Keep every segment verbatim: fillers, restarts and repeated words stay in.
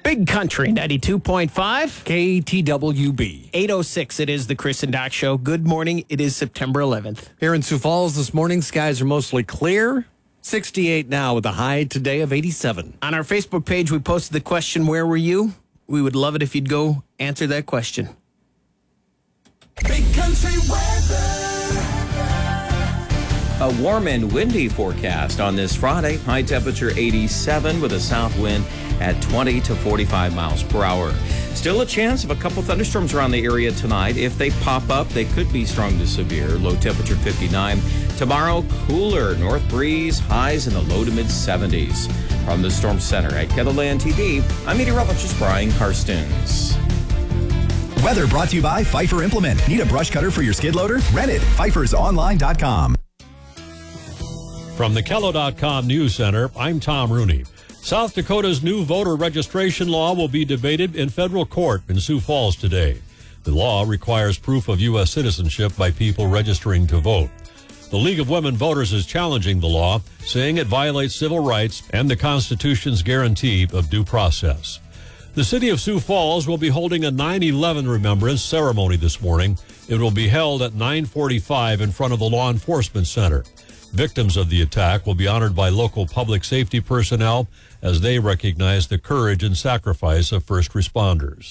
Big Country, ninety-two point five. K T W B. eight oh six, it is the Chris and Doc Show. Good morning. It is September eleventh. Here in Sioux Falls this morning, skies are mostly clear. sixty-eight now with a high today of eighty-seven. On our Facebook page, we posted the question, where were you? We would love it if you'd go answer that question. Big Country weather. A warm and windy forecast on this Friday. High temperature eighty-seven with a south wind at twenty to forty-five miles per hour. Still a chance of a couple thunderstorms around the area tonight. If they pop up, they could be strong to severe. Low temperature fifty-nine. Tomorrow, cooler north breeze, highs in the low to mid seventies. From the Storm Center at KETHLAND T V, I'm meteorologist Brian Karstens. Weather brought to you by Pfeiffer Implement. Need a brush cutter for your skid loader? Rent it. Pfeiffer's online dot com. From the Kello dot com News Center, I'm Tom Rooney. South Dakota's new voter registration law will be debated in federal court in Sioux Falls today. The law requires proof of U S citizenship by people registering to vote. The League of Women Voters is challenging the law, saying it violates civil rights and the Constitution's guarantee of due process. The city of Sioux Falls will be holding a nine eleven remembrance ceremony this morning. It will be held at nine forty-five in front of the Law Enforcement Center. Victims of the attack will be honored by local public safety personnel as they recognize the courage and sacrifice of first responders.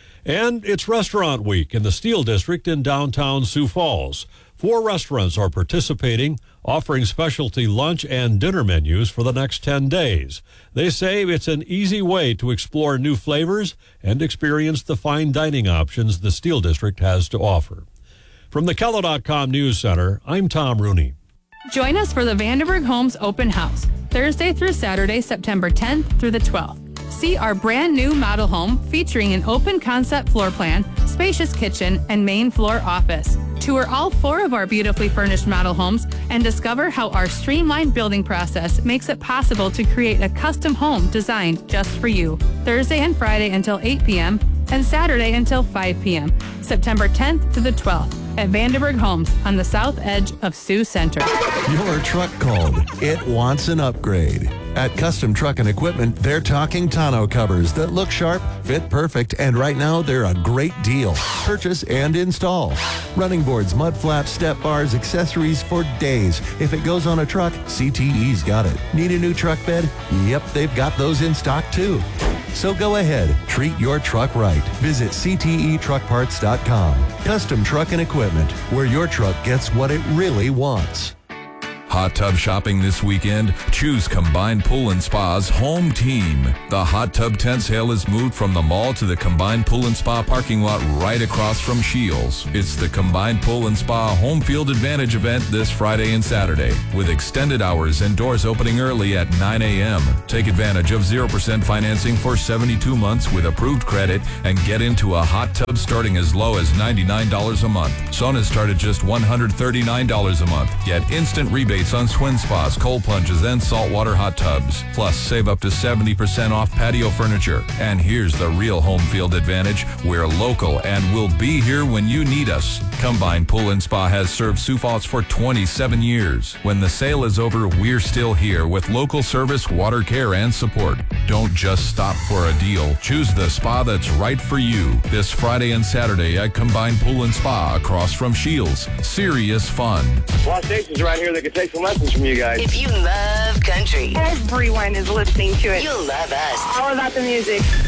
And it's Restaurant Week in the Steel District in downtown Sioux Falls. Four restaurants are participating, offering specialty lunch and dinner menus for the next ten days. They say it's an easy way to explore new flavors and experience the fine dining options the Steel District has to offer. From the Kello dot com News Center, I'm Tom Rooney. Join us for the Vandenberg Homes Open House, Thursday through Saturday, September tenth through the twelfth. See our brand new model home featuring an open concept floor plan, spacious kitchen, and main floor office. Tour all four of our beautifully furnished model homes and discover how our streamlined building process makes it possible to create a custom home designed just for you. Thursday and Friday until eight p.m. and Saturday until five p.m. September tenth to the twelfth at Vandenberg Homes on the south edge of Sioux Center. Your truck called. It wants an upgrade. At Custom Truck and Equipment, they're talking tonneau covers that look sharp, fit perfect, and right now they're a great deal. Purchase and install. Running boards, mud flaps, step bars, accessories for days. If it goes on a truck, C T E's got it. Need a new truck bed? Yep, they've got those in stock too. So go ahead, treat your truck right. Visit C T E truck parts dot com. Custom Truck and Equipment, where your truck gets what it really wants. Hot tub shopping this weekend? Choose Combined Pool and Spa's home team. The hot tub tent sale is moved from the mall to the Combined Pool and Spa parking lot right across from Shields. It's the Combined Pool and Spa Home Field Advantage event this Friday and Saturday, with extended hours and doors opening early at nine a.m. Take advantage of zero percent financing for seventy-two months with approved credit and get into a hot tub starting as low as ninety-nine dollars a month. Saunas start at just one hundred thirty-nine dollars a month. Get instant rebates on swim spas, cold plunges, and saltwater hot tubs. Plus, save up to seventy percent off patio furniture. And here's the real home field advantage. We're local and we'll be here when you need us. Combined Pool and Spa has served Sioux Falls for twenty-seven years. When the sale is over, we're still here with local service, water care, and support. Don't just stop for a deal. Choose the spa that's right for you. This Friday and Saturday at Combined Pool and Spa across from Shields. Serious fun. Lost stations around here that could take some lessons from you guys. If you love country, everyone is listening to it. You'll love us. All about the music.